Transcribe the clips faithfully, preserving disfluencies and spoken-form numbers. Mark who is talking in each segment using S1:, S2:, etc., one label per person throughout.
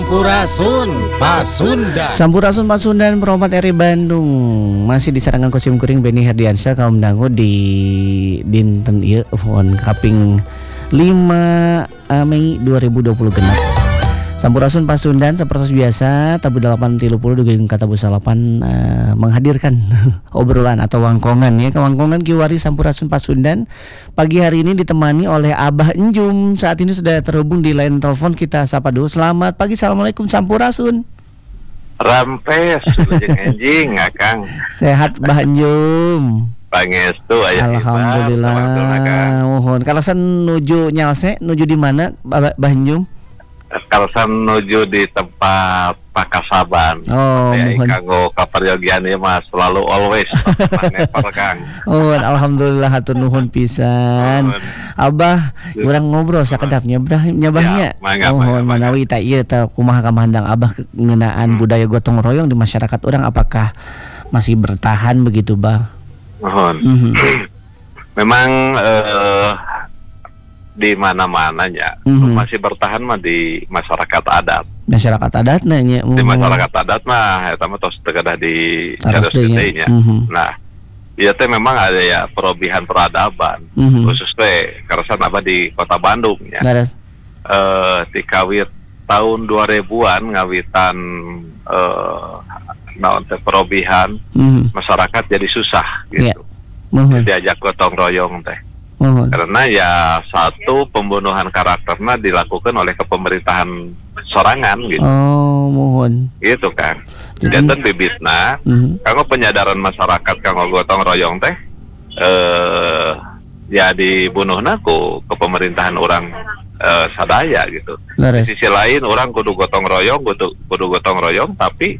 S1: Sampurasun Pasundan.
S2: Sampurasun Pasundan Peropat R I Bandung masih disarangan Kosim Kuring Beni Herdiansyah kaum dangu di dinten ieu pohon kaping lima Mei dua ribu dua puluh genap. Sampurasun Pasundan seperti biasa tabu delapan tilu puluh dugi kata bu salapan uh, menghadirkan obrolan atau wangkongan ya kewangkongan kiwari Sampurasun Pasundan pagi hari ini ditemani oleh Abah Enjum. Saat ini sudah terhubung di line telepon, kita sapa dulu. Selamat pagi, assalamualaikum Sampurasun.
S3: Rampes jeung anjing Kang.
S2: Sehat Bah Enjum.
S3: Pangestu aya
S2: alhamdulillah. Mohon kalasan nuju nyalse nuju di mana Bah Enjum?
S3: Kalsan nuju di tempat Pakasaban.
S2: Oh,
S3: ya,
S2: mohon.
S3: Kanggo kaparyogian ieu mah selalu always never Kang.
S2: Oh, alhamdulillah hatur nuhun pisan. Abah, urang ngobrol sakedapnya brah nyabahnya.
S3: Ya,
S2: mohon manawi ta ieu teh kumaha kamandang Abah ngeunaan hmm. budaya gotong royong di masyarakat urang, apakah masih bertahan begitu, Bah?
S3: Mohon. Mm-hmm. Memang eh, di mana-mananya mm-hmm. masih bertahan mah di masyarakat adat.
S2: Masyarakat adat nanya.
S3: Di masyarakat adat mah eta mah tos teu kedah di
S2: Taros
S3: gedenya. Mm-hmm. Nah, ieu teh memang ada ya perubahan peradaban. Mm-hmm. Khusus teh karasan Abah di Kota Bandung ya. Eh di kawit tahun dua ribuan ngawitan eh naon teh perubahan mm-hmm. masyarakat jadi susah gitu. Yeah. Mm-hmm. Diajak gotong royong teh. Mohon. Karena ya satu pembunuhan karakternya dilakukan oleh kepemerintahan sorangan gitu.
S2: Oh, mohon.
S3: Gitu kan. Janten bibitna, mm-hmm. kanggo penyadaran masyarakat kanggo gotong royong teh eh ya dibunuhna ku kepemerintahan orang eh, sadaya gitu. Lares. Di sisi lain orang kudu gotong royong, kudu, kudu gotong royong tapi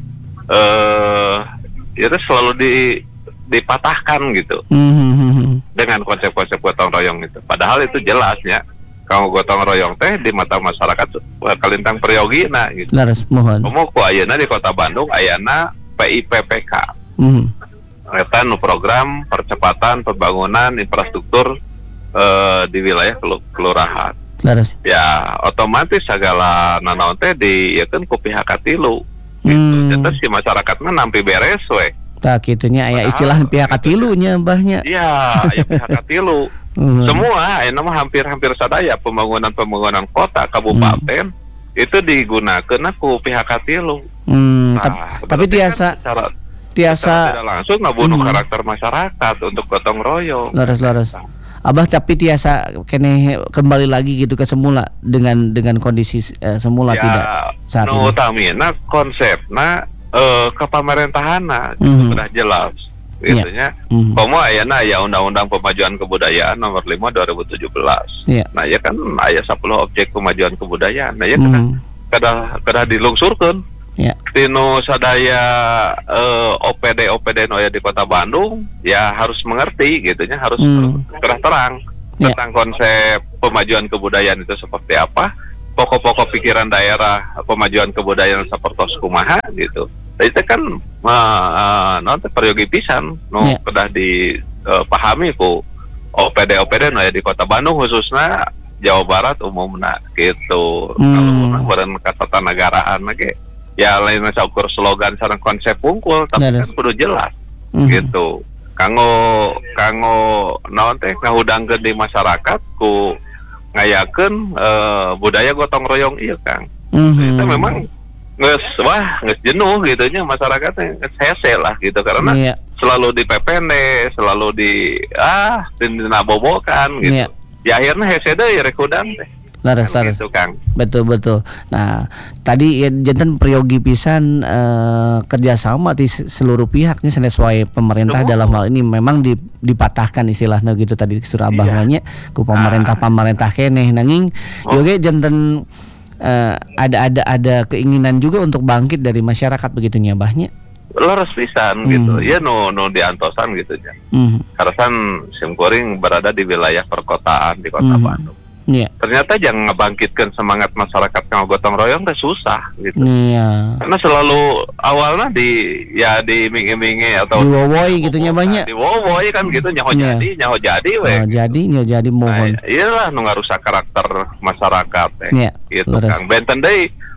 S3: eh itu selalu di dipatahkan gitu. Mm-hmm. Dengan konsep-konsep gotong royong itu. Padahal itu jelasnya kalau gotong royong teh di mata masyarakat kalintang periogina gitu.
S2: Laras, mohon.
S3: Ngomong ku ayeuna di Kota Bandung ayana P I P P K. Mhm. Eta nu program percepatan pembangunan infrastruktur eh, di wilayah kelurahan. Laras. Ya, otomatis segala nanaon teh diekeun ku pihak katilu. Gitu. Hmm. Jadi si masyarakatna nampi beres we.
S2: Tak gitunya aya istilah pihak katilunya Mbahnya.
S3: Iya, aya pihak katilu. Hmm. Semua aya mah hampir-hampir sadaya pembangunan-pembangunan kota kabupaten hmm. itu digunakeun ku pihak katilu. Hmm,
S2: nah, tapi tiasa
S3: kan
S2: tiasa
S3: tidak langsung ngabunuh hmm. karakter masyarakat untuk gotong royong.
S2: Laras-laras. Abah tapi tiasa kene kembali lagi gitu ke semula dengan dengan kondisi eh, semula ya, tidak saat
S3: no, ini. Utamina konsepna Uh, ke pemerintahan itu mm-hmm. sudah jelas intinya yeah. mm-hmm. Komo ayana ya undang-undang pemajuan kebudayaan nomor lima dua ribu tujuh belas yeah. Nah ya kan aya sepuluh objek pemajuan kebudayaan nah ya mm-hmm. kada kada dilungsurkeun yeah. Tino sadaya uh, O P D O P D no ya di Kota Bandung ya harus mengerti gitunya harus mm. terang terang yeah. tentang konsep pemajuan kebudayaan itu seperti apa, pokok-pokok pikiran daerah pemajuan kebudayaan seperti kumaha gitu. Itu kan uh, non peryogi pisan no yeah. kedah dipahami uh, ku O P D O P D no ya di Kota Bandung khususnya Jawa Barat umumna gitu. Hmm. Kalau badan ketatanegaraan lagi ya lain saukur slogan sareng konsep wungkul tapi yeah, kan kudu jelas mm-hmm. gitu. Kanggo kanggo naon teh ngahudangkeun di masyarakat ku ngayakeun uh, budaya gotong royong iya Kang. Mm-hmm. Itu memang nges wah nges jenuh gitunya masyarakatnya nges hese lah gitu karena yeah. selalu dipepene, selalu di ah dinabobokan gitu. Yeah. Ya akhirnya hese deui rek udang teh.
S2: Laras laras.
S3: Gitu, Kang.
S2: Betul betul. Nah, tadi ya, janten priyogi pisan uh, kerjasama di seluruh pihak nih sesuai pemerintah Tuh. Dalam hal ini memang dipatahkan istilahnya gitu tadi surah Abah nanya ku pemerintah ah. pemerintah keneh nanging oh. Yoge janten uh, ada ada ada keinginan juga untuk bangkit dari masyarakat begitunya Bahnya.
S3: Laras pisan mm. gitu. Ya no no diantosan gitu ya. Mm. Karasan simkuring berada di wilayah perkotaan di Kota mm. Bandung. Yeah. Ternyata jangan ngebangkitkan semangat masyarakat yang gotong royong teh susah gitu. Yeah. Karena selalu awalnya di ya di mingi-mingi atau
S2: diwowoi gitunya banyak.
S3: Diwowoi kan gitu nyaho yeah. jadi, nyaho jadi we.
S2: Oh, jadi nyaho jadi mohon.
S3: Nah, iyalah nu ngarusak karakter masyarakat teh. Yeah. Gitu
S2: Laras.
S3: Kang. Benten deui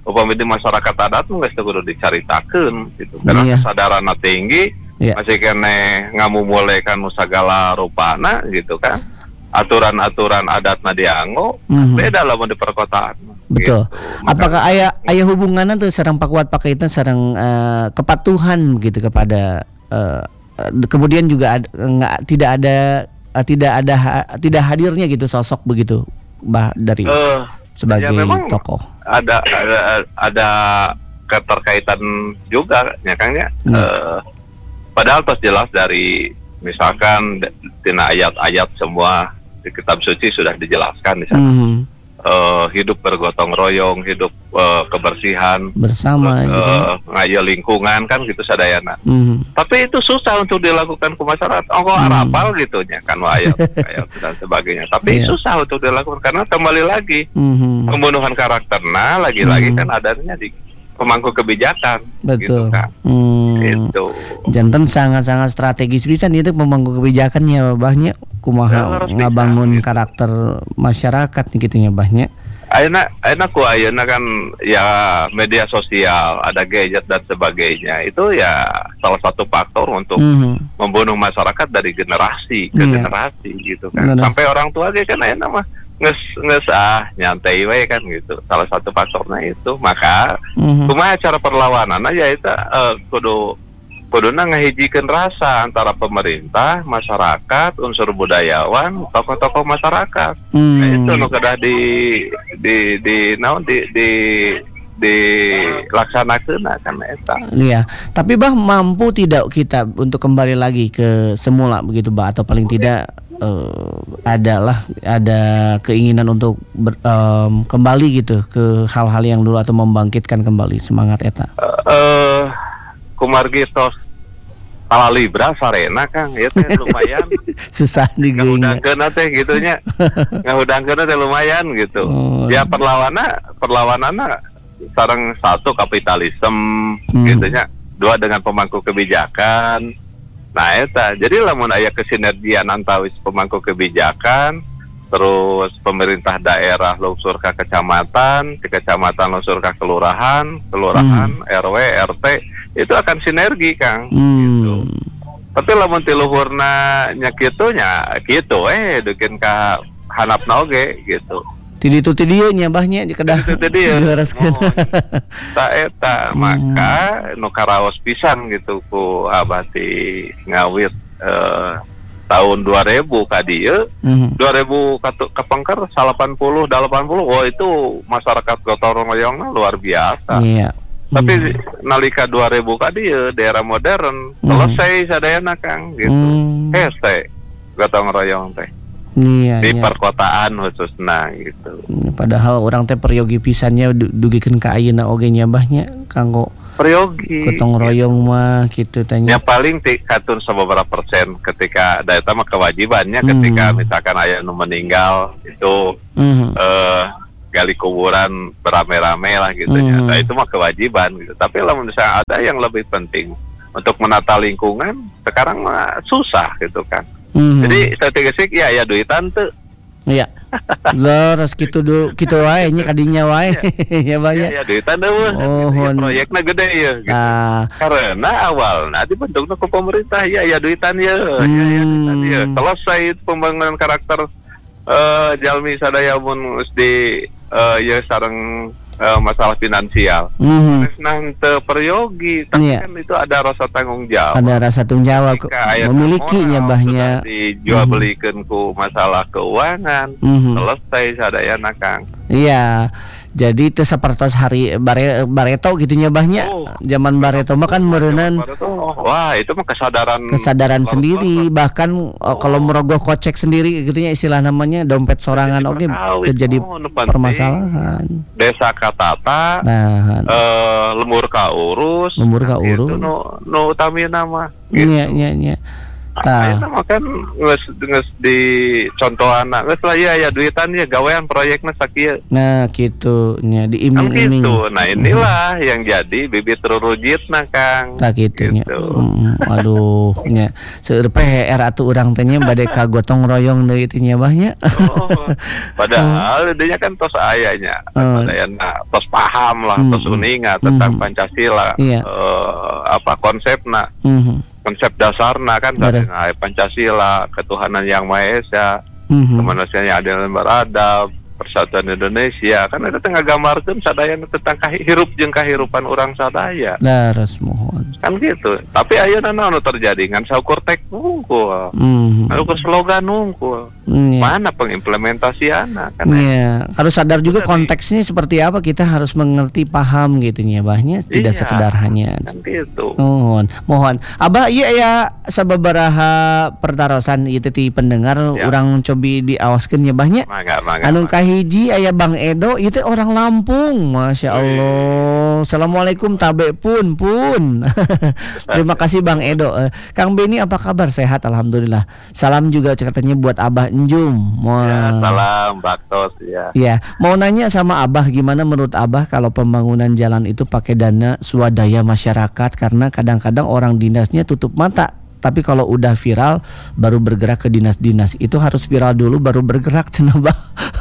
S3: upami di masyarakat adat nggak kudu dicaritakeun gitu karena yeah. kesadaran tinggi yeah. masih kene ngamumulehkan segala rupana gitu kan aturan-aturan adatna dianggo mm-hmm. beda lah mau di perkotaan
S2: betul
S3: gitu.
S2: Apakah ayah ayah hubungannya tuh sareng pakuat pakaitan sareng uh, kepatuhan gitu kepada uh, kemudian juga ad, nggak tidak ada uh, tidak ada ha, tidak hadirnya gitu sosok begitu bah dari uh, sebagai ya tokoh
S3: ada ada ada keterkaitan juga ya Kang ya hmm. uh, padahal pas jelas dari misalkan tina ayat-ayat semua di kitab suci sudah dijelaskan di sana hmm. uh, hidup bergotong royong hidup uh, kebersihan
S2: bersama
S3: terus, uh, ngayo lingkungan kan gitu sadayana hmm. tapi itu susah untuk dilakukan ke masyarakat oh kok hmm. arapal gitunya kan ayat ayat dan sebagainya tapi yeah. susah untuk dilakukan karena kembali lagi hmm. pembunuhan karakterna lagi-lagi hmm. kan adanya di pemangku kebijakan
S2: betul
S3: gitu kan.
S2: hmm.
S3: itu
S2: jantan sangat-sangat strategis bisa nih itu pemangku kebijakannya banyak kumaha ngabangun gitu. Karakter masyarakat nih gitunya banyak
S3: ayeuna ayeuna ku ayeuna kan ya media sosial ada gadget dan sebagainya itu ya salah satu faktor untuk mm-hmm. membunuh masyarakat dari generasi ke yeah. generasi gitu kan Benar. Sampai orang tua ge kan ayeuna mah nges nges ah nyantai we kan gitu salah satu faktornya itu maka mm-hmm. kumaha cara perlawanan ya itu uh, kudu kuduna ngahijikeun rasa antara pemerintah, masyarakat, unsur budayawan, tokoh-tokoh masyarakat. Hmm. Nah, itu nu kedah di di di naon di di dilaksanakeun kan eta.
S2: Iya, tapi bah mampu tidak kita untuk kembali lagi ke semula begitu bah atau paling tidak uh, adalah ada keinginan untuk ber, um, kembali gitu ke hal-hal yang dulu atau membangkitkan kembali semangat eta.
S3: Uh, uh, kumargitos ala libra sarena Kang ya teh lumayan
S2: susah digeuingna
S3: ngudangkeun teh gitunya ngudangkeun teh lumayan gitu oh. Ya perlawanan perlawananna sareng satu kapitalisme hmm. gitunya dua dengan pemangku kebijakan nah eta jadi lamun aya kesinergian antawis pemangku kebijakan terus pemerintah daerah lungsur ke kecamatan ke kecamatan lungsur ke kelurahan kelurahan hmm. R W R T itu akan sinergi Kang hmm. gitu. Tapi lamun ti luhurna nya kitu nya kitu eh dukeun ka hanapna oge gitu.
S2: Ti ditu ti dieu nya bahnya kedah dilereskeun.
S3: Ta eta maka nu karaos pisan gitu ku abah ti ngawit eh, tahun dua ribu ka dieu mm-hmm. dua ribu ka pengker delapan puluh delapan puluh oh itu masyarakat gotong royongna luar biasa.
S2: Iya.
S3: Tapi hmm. nalika dua ribu ka dieu daerah modern hmm. selesai sadayana Kang gitu. Hmm. Hese gotong royong teh.
S2: Iya,
S3: di
S2: iya.
S3: perkotaan khususna gitu.
S2: Padahal orang teh peryogi pisannya dugikeun ka ayeuna oge nya bahnya kanggo
S3: peryogi
S2: gotong royong gitu. Mah gitu tanya.
S3: Ya paling ti katun sababaraha persen ketika da eta mah kewajibannya hmm. ketika misalkan aya nu meninggal itu hmm. eh gali kuburan beramai-ramai lah gitu ya. Mm. Nah itu mah kewajiban gitu. Tapi lah misalnya ada yang lebih penting untuk menata lingkungan sekarang mah susah gitu kan. Mm. Jadi strategisik ya ya duitan tuh.
S2: Iya. Lores gitu do gitu wae nya kadinya wae. Ya banyak.
S3: Ya, ya duitan deh. Oh, ya, proyeknya gede ya gitu. Ah. Karena awalnya dibentuknya ke pemerintah ya ya duitan ya. Hmm. Ya ya duitan ya. Selesai pembangunan karakter uh, jalmi sadaya mun di Uh, ya sareng uh, masalah finansial. Mm-hmm. Nah, teu peryogi, tapi yeah. kan itu ada rasa tanggung jawab.
S2: Ada rasa tanggung jawab memiliki nyabahnya
S3: dijual mm-hmm. belikan ku masalah keuangan. Mm-hmm. Selesai sadayana Kang.
S2: Iya. Jadi itu seperti hari bare, Bareto gitu nyabahnya. Oh, zaman Bareto mah kan meureunnan.
S3: Wah, itu mah kesadaran
S2: kesadaran sendiri banget. Bahkan oh. kalau merogoh kocek sendiri gitu nya istilah namanya dompet sorangan oke okay, terjadi oh, permasalahan.
S3: Desa katata.
S2: Nah,
S3: uh, lemur ka urus.
S2: Lemur ka urus.
S3: Itu nu nu utamina mah.
S2: Iya, iya, iya.
S3: Ayo nama kan nges nges di contoh anak nges lah ya ya duitan ya gawean proyeknya sakieu.
S2: Nah gitunya diiming-iming.
S3: Gitu. Nah inilah hmm. yang jadi bibit rurujitna Kang.
S2: Tak gitunya. Gitu. Hmm, aduh nya seueur P R atuh urang teh nya bade ka gotong royong deui teh nya bahnya.
S3: Oh, padahal dinya kan tos ayanya. Oh. Padayana tos paham lah, hmm. tos uninga tentang hmm. Pancasila.
S2: Iya.
S3: Uh, apa konsepna.
S2: Hmm.
S3: Konsep dasarnya kan dari Pancasila, ketuhanan yang Maha Esa, mm-hmm. kemanusiaan yang adil dan beradab, persatuan Indonesia, kan itu tengah gambarkan sadaya tentang hirup jeung kahirupan orang sadaya.
S2: Laras mohon.
S3: Kan gitu. Tapi ayeuna naon terjadi ngan saukur tek nungkul.
S2: Mm-hmm.
S3: Saukur slogan nungkul. Mm, yeah. Mana pengimplementasiana kan?
S2: Iya, harus sadar juga konteksnya seperti apa, kita harus mengerti paham gitu nya bahnya tidak iya, sekedar hanya
S3: gitu.
S2: Mohon, mohon. Abah iya ya sababaraha pertarosan ieu ti pendengar ya. Urang cobi diawaskeun nya bahnya.
S3: Mangga, mangga.
S2: Anu kahiji aya Bang Edo ieu teh orang Lampung. Masya Allah. Assalamualaikum tabe pun pun. Terima kasih Bang Edo. Kang Beni apa kabar? Sehat alhamdulillah. Salam juga katanya buat Abah Njum. Mau
S3: ya, salam Baktos ya.
S2: Ya, mau nanya sama Abah gimana menurut Abah kalau pembangunan jalan itu pakai dana swadaya masyarakat, karena kadang-kadang orang dinasnya tutup mata. Tapi kalau udah viral baru bergerak ke dinas-dinas. Itu harus viral dulu baru bergerak cenah Bah.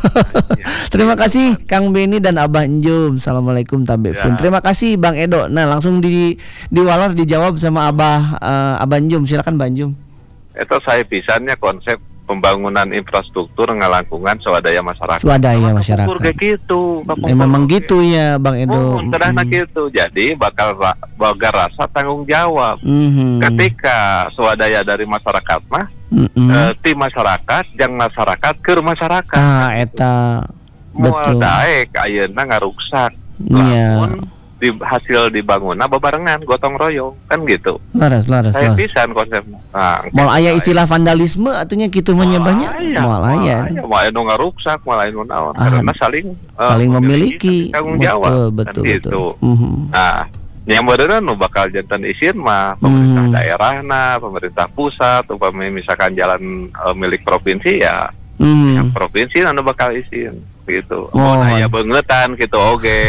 S2: Ya. Terima kasih Kang Beni dan Abah Njum. Assalamualaikum tabefun. Ya. Terima kasih Bang Edo. Nah, langsung di diwalar dijawab sama Abah uh, Abah Njum. Silakan Bang Njum.
S3: Itu saya pisannya konsep pembangunan infrastruktur ngalangkungan swadaya masyarakat.
S2: Swadaya masyarakat.
S3: Kayak gitu.
S2: Eh, memang gitu ya Bang Edo.
S3: Oh, sederhana mm. gitu. Jadi bakal baga rasa tanggung jawab.
S2: Mm-hmm.
S3: Ketika swadaya dari masyarakat mah, mm-hmm. eh, tim masyarakat, jang masyarakat ke masyarakat.
S2: Ah, eta
S3: betul. Moal daek ayeuna ngaruksak. Lamun di hasil dibangunna bebarengan gotong royong kan gitu.
S2: Laras laras.
S3: Saya pisan konsepnya.
S2: Nah, moal aya istilah vandalisme atunya kitu menyebahnya. Moal aya.
S3: Moal aya nu ngaruksak, moal aya nu naon karena saling
S2: saling uh, memiliki
S3: tanggung jawab.
S2: Betul betul.
S3: Kan
S2: betul.
S3: Gitu.
S2: Mm-hmm.
S3: Nah, yang beneran nu bakal jantan isin mah pemerintah
S2: mm.
S3: daerahna, pemerintah pusat, umpama misalkan jalan uh, milik provinsi ya.
S2: Mm.
S3: Yang provinsi anu bakal isin gitu.
S2: Oh,
S3: oh aya beungetan gitu oge.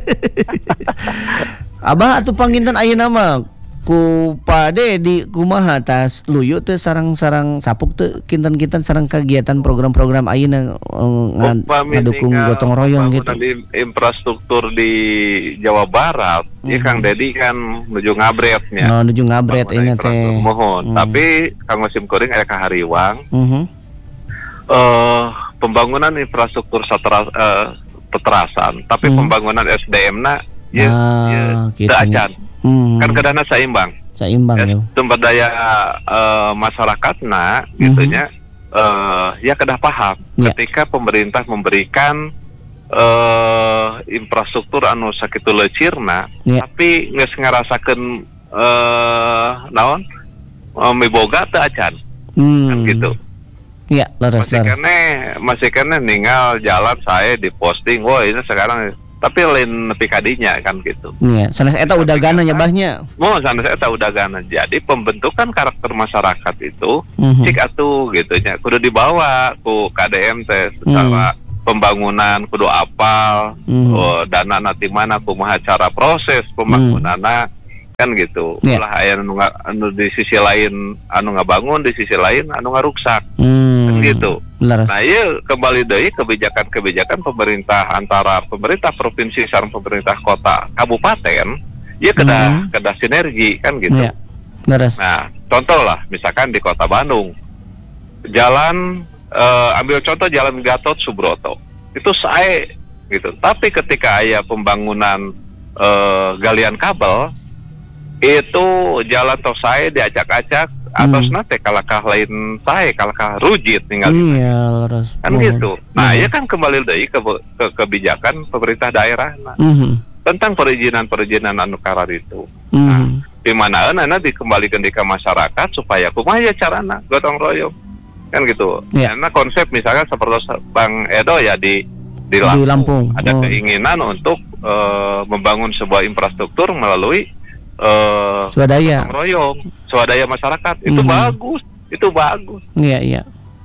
S2: Abah atuh pangginten ayeuna mah ku Pade di kumaha tas luyu teh sarang-sarang sapuk teh kinten-kinten sareng kegiatan program-program ayeuna uh, ngadukung gotong royong gitu.
S3: Di infrastruktur di Jawa Barat, mm-hmm. ya Kang Dedi kan nuju ngabretnya.
S2: Oh, nuju ngabret ini teh.
S3: Mohon, mm. tapi Kang Musim Kuring aya kahariwang.
S2: Mhm.
S3: Uh, pembangunan infrastruktur seteras, uh, teterasan, tapi hmm. pembangunan S D M-na ya,
S2: nah,
S3: ya
S2: gitu
S3: acan. Hmm. Kan kadana saimbang.
S2: Saimbang ya.
S3: Sumber daya uh, masyarakatna hmm. gitunya uh, ya kedah paham ya. Ketika pemerintah memberikan uh, infrastruktur anu sakitu leucirna ya. Tapi geus ngarasakeun uh, naon uh, miboga teu acan.
S2: Hmm.
S3: Kan gitu.
S2: Ya, laras,
S3: masih
S2: laras.
S3: kene, masih kene ninggal jalan saya di posting, wah ini sekarang, tapi lain nepi kadinya kan gitu.
S2: Iya, sanes eta udah gana nyabahnya.
S3: Mau sanes eta udah gana. Jadi pembentukan karakter masyarakat itu,
S2: mm-hmm.
S3: cik atuh gitunya, kudu dibawa ku K D M teh secara mm. pembangunan, kudu apal, mm. oh, dana nanti mana, kumaha cara proses pembangunanna. Mm. Kan gitu. Yeah. Ulah aya anu, anu di sisi lain anu ngabangun, di sisi lain anu ngaruksak. Hmm. Kan gitu. Laras. Nah, ieu kembali deui kebijakan-kebijakan pemerintah antara pemerintah provinsi sareng pemerintah kota kabupaten, ieu kedah hmm. kedah sinergi kan gitu.
S2: Yeah. Laras.
S3: Nah, contoh lah misalkan di Kota Bandung. Jalan uh, ambil contoh Jalan Gatot Subroto. Itu sae gitu. Tapi ketika aya pembangunan uh, galian kabel itu jalan tos saya diacak-acak hmm. atas nate kalakah lain saya kalakah rujit tinggal
S2: iya,
S3: kan oh. gitu. Nah, ya kan kembali dari ke, ke kebijakan pemerintah daerah nah, mm-hmm. tentang perizinan-perizinan anu karar itu. Mm-hmm. Nah, di mana ana dikembalikan di ke masyarakat supaya kumaha ya carana gotong royong kan gitu. Yeah. Karena konsep misalkan seperti Bang Edo ya di di Lampung,
S2: di Lampung.
S3: ada
S2: oh.
S3: keinginan untuk uh, membangun sebuah infrastruktur melalui Uh,
S2: swadaya
S3: royong, swadaya masyarakat itu mm-hmm. bagus. itu bagus.
S2: Iya, iya.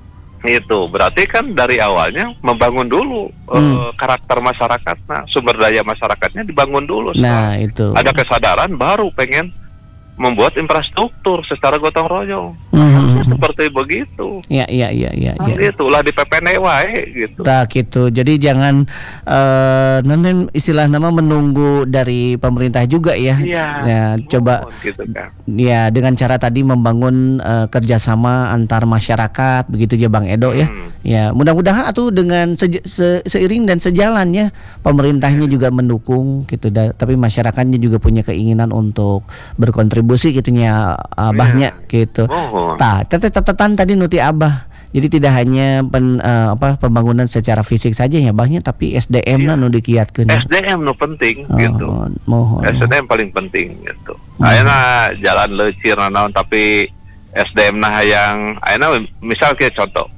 S3: Itu berarti kan dari awalnya membangun dulu hmm. uh, karakter masyarakatnya, sumber daya masyarakatnya dibangun dulu.
S2: Nah, itu.
S3: Ada kesadaran baru pengen membuat infrastruktur secara gotong royong.
S2: Hmm.
S3: Seperti begitu.
S2: Iya, iya, iya, iya.
S3: Nah,
S2: ya.
S3: Itulah di P P N wae gitu.
S2: Nah, gitu. Jadi jangan uh, nanti istilah nama menunggu dari pemerintah juga ya.
S3: Iya.
S2: Ya, coba
S3: gitu kan.
S2: Ya dengan cara tadi membangun uh, kerjasama antar masyarakat begitu ya Bang Edo ya.
S3: Hmm.
S2: Ya, mudah-mudahan atuh dengan se- se- seiring dan sejalannya pemerintahnya juga mendukung gitu da- tapi masyarakatnya juga punya keinginan untuk berkontribusi gitunya abahnya ya. Gitu.
S3: Oh.
S2: Tah, catatan tadi nuti abah. Jadi tidak hanya pen, uh, apa pembangunan secara fisik saja ya abahnya tapi S D M-na
S3: iya.
S2: nu dikiatkeun.
S3: S D M nu penting
S2: oh,
S3: gitu.
S2: Mohon.
S3: S D M paling penting gitu. Ayeuna jalan leucir naon tapi S D M-na hayang ayeuna misal kayak contoh.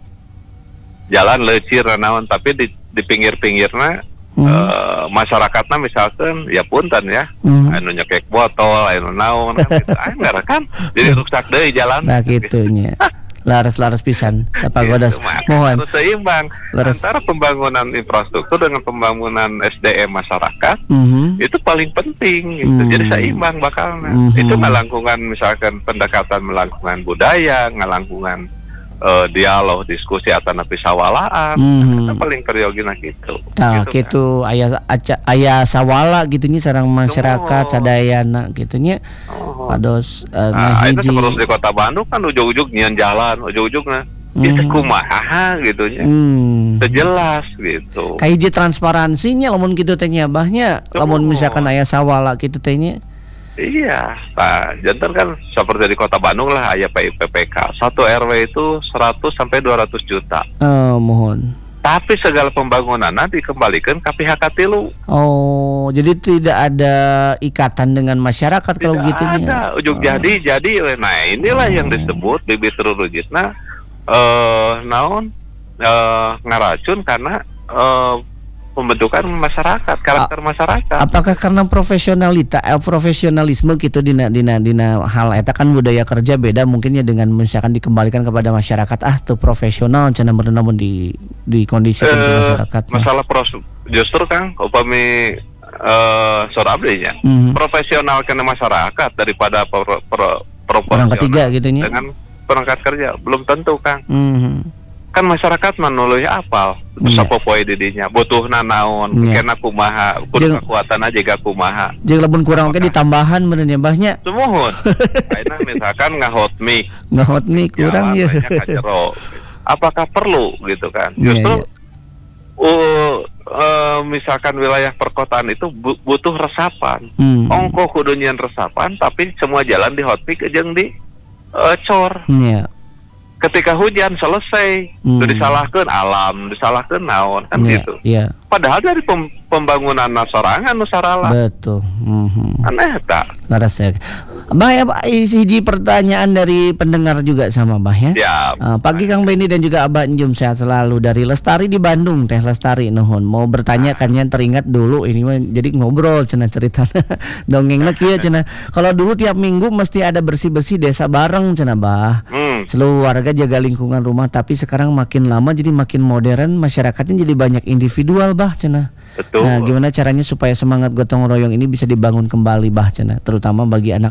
S3: Jalan leucir naon tapi di, di pinggir-pinggirna hmm. uh, masyarakatnya misalkan ya punten ya. Hmm. Anu nyekek botol, anu naon kan gitu. Aya ngarekan jadi rusak deui jalan.
S2: Nah gitunya. Laras-laras pisan siapa
S3: gitu,
S2: godas mohon
S3: harus seimbang laras. Antara pembangunan infrastruktur dengan pembangunan S D M masyarakat mm-hmm. itu paling penting gitu. Mm-hmm. Jadi seimbang bakalnya mm-hmm. itu ngalangkungan misalkan pendekatan melangkungan budaya ngalangkungan uh, dialog diskusi atau napi sawalaan mm-hmm. itu paling periogina gitu.
S2: Nah
S3: gitu,
S2: gitu kan? aya aca, aya sawala gitunya sareng masyarakat oh. sadayana gitunya oh. pados uh,
S3: nah,
S2: ngahiji.
S3: Itu terus di Kota Bandung kan ujug-ujug nyian jalan ujug-ujugna mm. itu kumaha gitunya mm. sejelas gitu
S2: kayak hiji transparansinya lamun kitu teh nya bahnya oh. lamun misalkan aya sawala kitu teh nya.
S3: Iya, nah, jantan kan seperti di Kota Bandung lah, aya P P K. Satu R W itu seratus sampai dua ratus juta.
S2: Oh, mohon.
S3: Tapi segala pembangunan nanti dikembalikan ke pihak katilu.
S2: Oh, jadi tidak ada ikatan dengan masyarakat
S3: tidak
S2: kalau gitu ya.
S3: Ada, ujung oh. jadi jadi. Nah, inilah oh. yang disebut bibit rurujitna eh naon eh ngaracun karena eh pembentukan masyarakat, karakter A- masyarakat.
S2: Apakah karena profesionalita, eh, profesionalisme gitu dina dina dina hal eta kan budaya kerja beda mungkin ya dengan misalkan dikembalikan kepada masyarakat ah tuh profesional cenah bener namun di di kondisi uh, masyarakat.
S3: Masalah pros justru kan upami uh, sorabdinya mm-hmm. profesional kena masyarakat daripada pro, pro,
S2: orang ketiga gitunya.
S3: Dengan perangkat kerja belum tentu Kang.
S2: Mm-hmm.
S3: Kan masyarakat manuluy apal terus
S2: yeah.
S3: apa poe didinya butuhna naon yeah. kena kumaha kudu kekuatan aja ga kumaha
S2: jeung lamun kurang oge ditambahan benernya bahnya
S3: sumuhun ayeuna misalkan ngahot mic
S2: ngahot mic kurang ya
S3: apakah perlu gitu kan
S2: yeah,
S3: justru
S2: yeah.
S3: Uh, uh, misalkan wilayah perkotaan itu bu- butuh resapan hmm. ongko kudu nyian resapan tapi semua jalan di hot mic jeung di uh, cor
S2: yeah.
S3: Ketika hujan selesai, hmm. itu disalahkan alam, disalahkan naon kan
S2: yeah,
S3: gitu.
S2: Yeah.
S3: Padahal dari pem- pembangunan nasorangan nusarala.
S2: Betul. Mm-hmm.
S3: Aneh tak?
S2: Laras ya. Bah ya Pak, hiji pertanyaan dari pendengar juga sama Bah ya.
S3: Ya.
S2: Uh, pagi Kang Benny dan juga Abah Njum sehat selalu dari Lestari di Bandung, Teh Lestari nuhun. Mau bertanya kan yang teringat dulu ini mah jadi ngobrol cenah cerita dongengna kieu cenah. Kalau dulu tiap minggu mesti ada bersih-bersih desa bareng cenah Bah. Hmm. Seluruh warga jaga lingkungan rumah tapi sekarang makin lama jadi makin modern masyarakatnya jadi banyak individual Bah cenah.
S3: Betul.
S2: Nah, gimana caranya supaya semangat gotong royong ini bisa dibangun kembali Bah cenah, terutama bagi anak